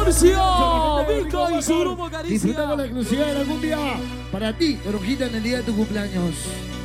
Murcia, Vika y su grupo Caricia. Disfrutamos la exclusividad en algún día para ti, Toronjita, en el día de tu cumpleaños.